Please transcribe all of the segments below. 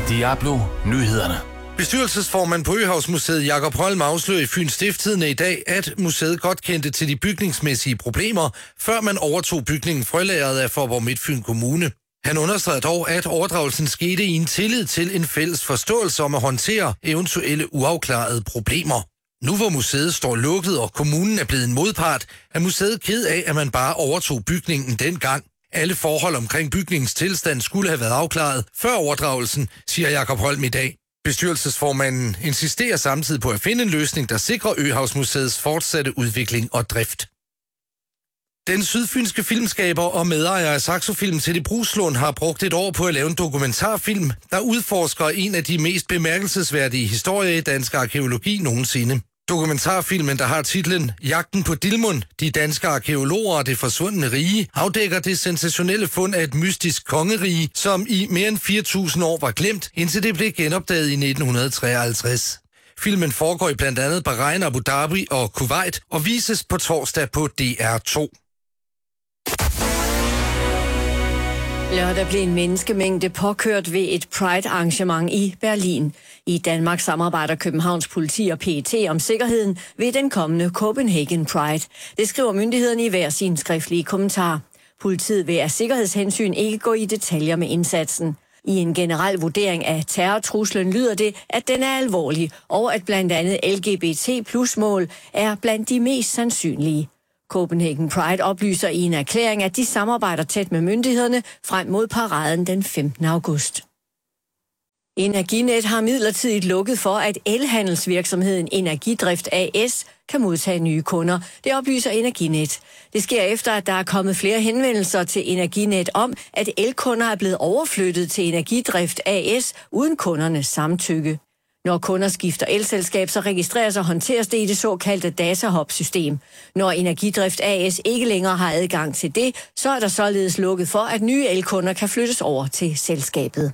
Diablo Nyhederne. Bestyrelsesformand på Øhavsmuseet Jakob Holm afslører i Fyns Stiftstidende i dag, at museet godt kendte til de bygningsmæssige problemer, før man overtog bygningen frølageret af Faaborg Midtfyn Kommune. Han understreger dog, at overdragelsen skete i en tillid til en fælles forståelse om at håndtere eventuelle uafklarede problemer. Nu hvor museet står lukket, og kommunen er blevet en modpart, er museet ked af, at man bare overtog bygningen dengang. Alle forhold omkring bygningens tilstand skulle have været afklaret før overdragelsen, siger Jakob Holm i dag. Bestyrelsesformanden insisterer samtidig på at finde en løsning, der sikrer Øhavsmuseets fortsatte udvikling og drift. Den sydfynske filmskaber og medejer af Saxo Film, Teddy Bruslund, har brugt et år på at lave en dokumentarfilm, der udforsker en af de mest bemærkelsesværdige historier i dansk arkæologi nogensinde. Dokumentarfilmen, der har titlen Jagten på Dilmun, de danske arkæologer og det forsvundne rige, afdækker det sensationelle fund af et mystisk kongerige, som i mere end 4.000 år var glemt, indtil det blev genopdaget i 1953. Filmen foregår i blandt andet Bahrain, Abu Dhabi og Kuwait og vises på torsdag på DR2. Lørdag blev en menneskemængde påkørt ved et Pride-arrangement i Berlin. I Danmark samarbejder Københavns politi og PET om sikkerheden ved den kommende Copenhagen Pride. Det skriver myndighederne i hver sin skriftlige kommentar. Politiet vil af sikkerhedshensyn ikke gå i detaljer med indsatsen. I en generel vurdering af terrortruslen lyder det, at den er alvorlig, og at blandt andet LGBT+-mål er blandt de mest sandsynlige. Copenhagen Pride oplyser i en erklæring, at de samarbejder tæt med myndighederne frem mod paraden den 15. august. Energinet har midlertidigt lukket for, at elhandelsvirksomheden Energidrift AS kan modtage nye kunder. Det oplyser Energinet. Det sker efter, at der er kommet flere henvendelser til Energinet om, at elkunder er blevet overflyttet til Energidrift AS uden kundernes samtykke. Når kunder skifter elselskab, så registreres og håndteres det i det såkaldte DataHub-system. Når Energidrift AS ikke længere har adgang til det, så er der således lukket for, at nye elkunder kan flyttes over til selskabet.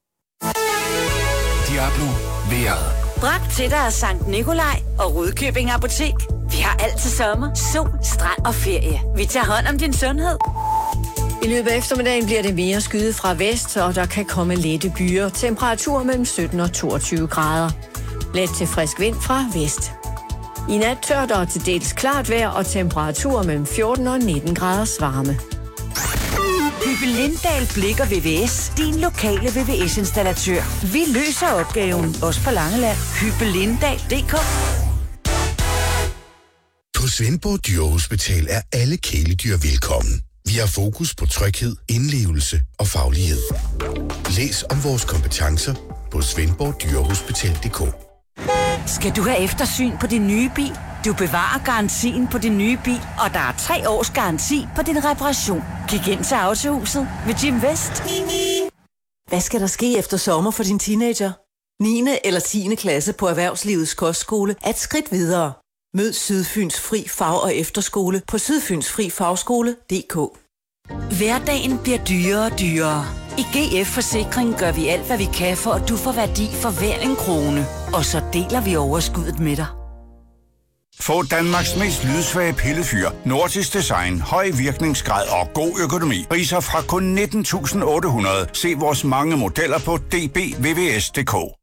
Diablo vejret. Bragt til dig af Sankt Nikolaj og Rudkøbing Apotek. Vi har alt til sommer, sol, strand og ferie. Vi tager hånd om din sundhed. I løbet af eftermiddagen bliver det mere skyet fra vest, og der kan komme lette byer. Temperaturer mellem 17 og 22 grader. Let til frisk vind fra vest. I nat tørt og til dels klart vejr og temperaturer mellem 14 og 19 graders varme. Hyppe Lindahl Blicher VVS, din lokale VVS-installatør. Vi løser opgaven, også på Langeland. Hyppelindal.dk. På Svendborg Dyrehospital er alle kæledyr velkommen. Vi har fokus på tryghed, indlevelse og faglighed. Læs om vores kompetencer på svendborgdyrehospital.dk. Skal du have eftersyn på din nye bil? Du bevarer garantien på din nye bil, og der er 3 års garanti på din reparation. Kig ind til Autohuset ved Jim Vest. Hvad skal der ske efter sommer for din teenager? 9. eller 10. klasse på Erhvervslivets Kostskole er et skridt videre. Mød Sydfyns Fri Fag- og Efterskole på sydfynsfrifagskole.dk. Hverdagen bliver dyrere og dyrere. I GF Forsikring gør vi alt, hvad vi kan, for at du får værdi for hver en krone. Og så deler vi overskuddet med dig. Få Danmarks mest lydsvage pillefyr, Nordisk Design, høj virkningsgrad og god økonomi. Priser fra kun 19.800. Se vores mange modeller på dbvvs.dk.